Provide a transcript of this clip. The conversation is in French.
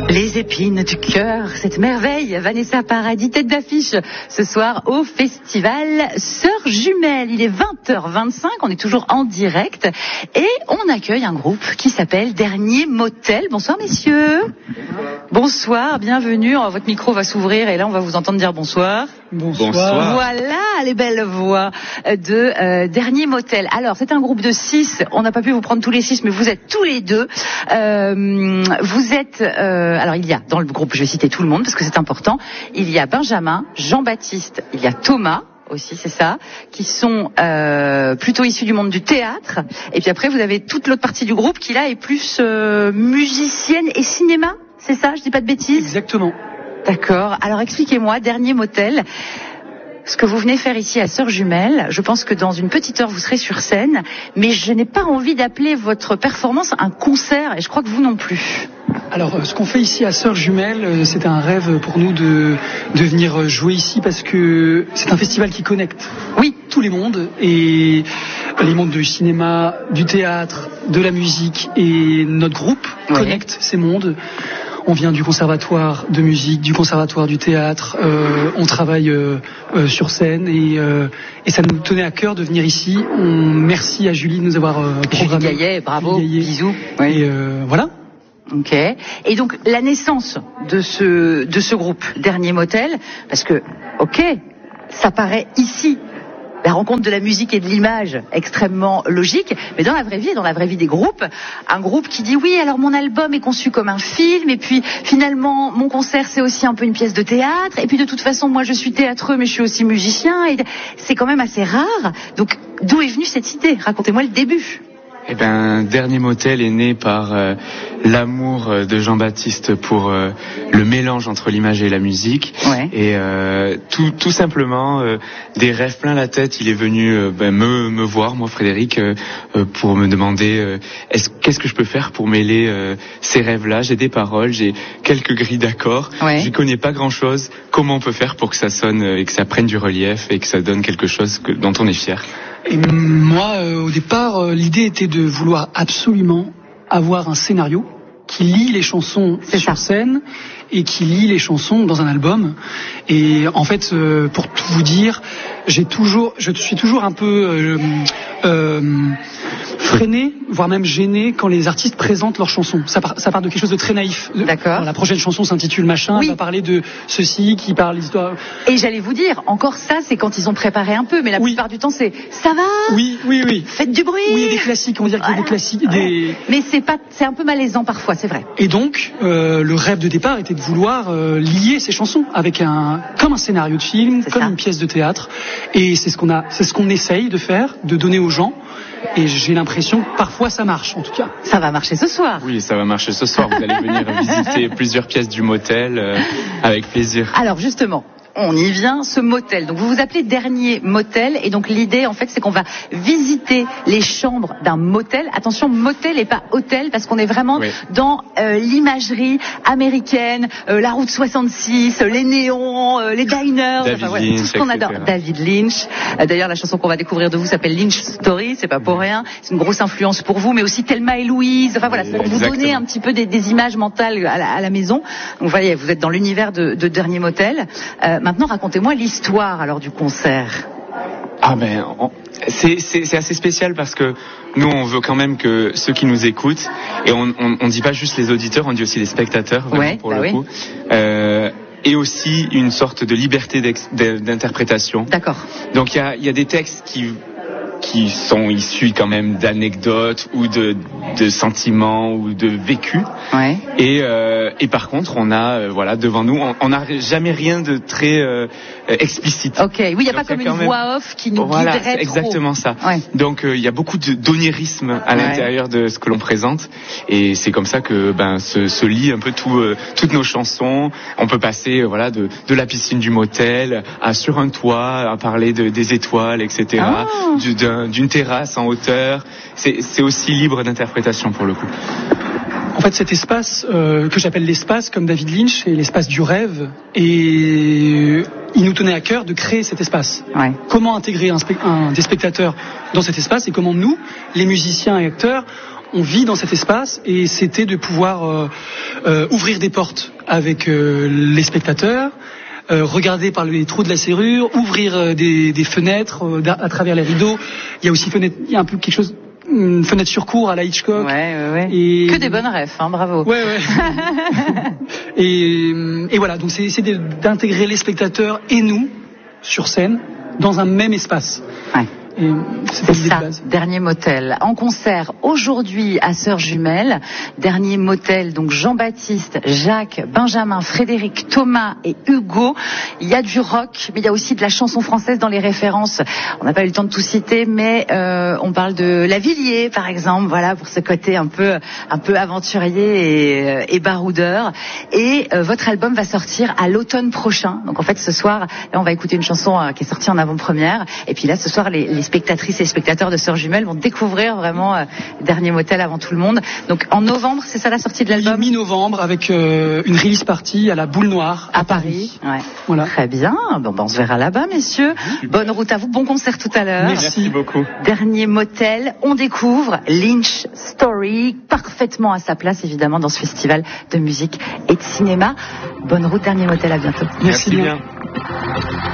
Les épines du cœur, cette merveille, Vanessa Paradis, tête d'affiche ce soir au festival Sœurs Jumelles. Il est 20h25, on est toujours en direct et on accueille un groupe qui s'appelle Dernier Motel. Bonsoir messieurs. Bonsoir, bienvenue. Votre micro va s'ouvrir et là on va vous entendre dire bonsoir. Bonsoir. Voilà les belles voix de Dernier Motel. Alors c'est un groupe de 6, on n'a pas pu vous prendre tous les 6 mais vous êtes tous les deux. Vous êtes... alors il y a dans le groupe, je vais citer tout le monde parce que c'est important, il y a Benjamin, Jean-Baptiste, il y a Thomas aussi, c'est ça, qui sont plutôt issus du monde du théâtre. Et puis après vous avez toute l'autre partie du groupe qui là est plus musicienne et cinéma, c'est ça, je dis pas de bêtises? Exactement. D'accord, alors expliquez-moi, Dernier Motel, ce que vous venez faire ici à Sœurs Jumelles. Je pense que dans une petite heure vous serez sur scène, mais je n'ai pas envie d'appeler votre performance un concert, et je crois que vous non plus. Alors, ce qu'on fait ici à Sœurs Jumelles, c'est un rêve pour nous de venir jouer ici parce que c'est un festival qui connecte. Oui. Tous les mondes, et les mondes du cinéma, du théâtre, de la musique, et notre groupe connecte ces mondes. On vient du conservatoire de musique, du conservatoire du théâtre, on travaille sur scène et ça nous tenait à cœur de venir ici. Merci à Julie de nous avoir programmé. Julie Gaillet, bravo, Julie Gaillet. Bisous. Et voilà. Ok. Et donc la naissance de ce groupe Dernier Motel, parce que ça paraît ici la rencontre de la musique et de l'image extrêmement logique, mais dans la vraie vie des groupes, un groupe qui dit oui, alors mon album est conçu comme un film, et puis finalement mon concert c'est aussi un peu une pièce de théâtre, et puis de toute façon moi je suis théâtreux mais je suis aussi musicien, et c'est quand même assez rare. Donc d'où est venue cette idée? Racontez-moi le début. Eh ben, Dernier Motel est né par l'amour de Jean-Baptiste pour le mélange entre l'image et la musique. Ouais. Et tout simplement, des rêves plein la tête, il est venu me voir, moi Frédéric, pour me demander qu'est-ce que je peux faire pour mêler ces rêves-là. J'ai des paroles, j'ai quelques grilles d'accords, je connais pas grand-chose. Comment on peut faire pour que ça sonne et que ça prenne du relief et que ça donne quelque chose dont on est fier? Et moi, au départ, l'idée était de vouloir absolument avoir un scénario qui lie les chansons sur scène et qui lie les chansons dans un album. Et en fait, pour tout vous dire, je suis toujours un peu freiné, voire même gêné quand les artistes présentent leurs chansons. Ça part de quelque chose de très naïf. D'accord. La prochaine chanson s'intitule Machin, elle va parler de ceci, qui parle d'histoire. Et j'allais vous dire, encore ça, c'est quand ils ont préparé un peu, mais la plupart du temps, c'est ça va. Oui. Faites du bruit. Oui, il y a des classiques, on va dire qu'il y a des classiques. Mais c'est un peu malaisant parfois, c'est vrai. Et donc, le rêve de départ était de vouloir lier ces chansons avec comme un scénario de film, une pièce de théâtre. Et c'est ce qu'on essaye de faire, de donner aux gens. Et j'ai l'impression que parfois ça marche, en tout cas. Ça va marcher ce soir. Oui, ça va marcher ce soir. Vous allez venir visiter plusieurs pièces du motel avec plaisir. Alors justement, on y vient, ce motel. Donc vous vous appelez Dernier Motel, et donc l'idée en fait c'est qu'on va visiter les chambres d'un motel. Attention, motel et pas hôtel, parce qu'on est vraiment dans l'imagerie américaine, la route 66, les néons, les diners, Lynch, tout ce qu'on adore. David Lynch. D'ailleurs la chanson qu'on va découvrir de vous s'appelle Lynch Story, c'est pas pour rien. C'est une grosse influence pour vous, mais aussi Thelma et Louise. Enfin voilà, c'est pour vous donner un petit peu des images mentales à la maison. Donc vous voyez, vous êtes dans l'univers de Dernier Motel. Maintenant, racontez-moi l'histoire alors du concert. Ah ben, c'est assez spécial parce que nous, on veut quand même que ceux qui nous écoutent, et on dit pas juste les auditeurs, on dit aussi les spectateurs, vraiment, pour le coup, et aussi une sorte de liberté d'interprétation. D'accord. Donc il y a des textes qui sont issus quand même d'anecdotes ou de sentiments ou de vécus. Ouais. Et par contre, on a devant nous, on n'a jamais rien de très explicite. Ok. Oui, il n'y a pas comme une voix off qui nous guiderait trop. Exactement ça. Ouais. Donc il y a beaucoup d'onirisme à l'intérieur de ce que l'on présente, et c'est comme ça que se lie un peu toutes nos chansons. On peut passer de la piscine du motel à sur un toit à parler des étoiles, etc. D'une terrasse en hauteur. C'est aussi libre d'interprétation pour le coup. En fait, cet espace que j'appelle l'espace, comme David Lynch, est l'espace du rêve, et il nous tenait à cœur de créer cet espace. Ouais. Comment intégrer des spectateurs dans cet espace, et comment nous, les musiciens et acteurs, on vit dans cet espace et c'était de pouvoir ouvrir des portes avec les spectateurs, regarder par les trous de la serrure, ouvrir des fenêtres à travers les rideaux. Il y a aussi il y a un peu quelque chose, une fenêtre sur cour à la Hitchcock. Ouais. Et... Que des bonnes refs, hein, bravo. Ouais. et voilà, donc c'est d'intégrer les spectateurs et nous sur scène dans un même espace. Ouais. Et c'est ça, Dernier Motel. En concert aujourd'hui à Sœurs Jumelles. Dernier Motel, donc Jean-Baptiste, Jacques, Benjamin, Frédéric, Thomas et Hugo. Il y a du rock, mais il y a aussi de la chanson française dans les références. On n'a pas eu le temps de tout citer, mais on parle de Lavilliers, par exemple, voilà, pour ce côté un peu aventurier et baroudeur. Et votre album va sortir à l'automne prochain. Donc en fait, ce soir, là, on va écouter une chanson qui est sortie en avant-première. Et puis là, ce soir, les spectatrices et spectateurs de Sœurs Jumelles vont découvrir vraiment Dernier Motel avant tout le monde. Donc en novembre, c'est ça la sortie de l'album ? Mi-novembre, avec une release party à la Boule Noire à Paris. Ouais. Voilà. Très bien. Bon, on se verra là-bas, messieurs. Bonne route à vous. Bon concert tout à l'heure. Merci beaucoup. Dernier Motel. On découvre Lynch Story, parfaitement à sa place évidemment dans ce festival de musique et de cinéma. Bonne route Dernier Motel. À bientôt. Merci bien.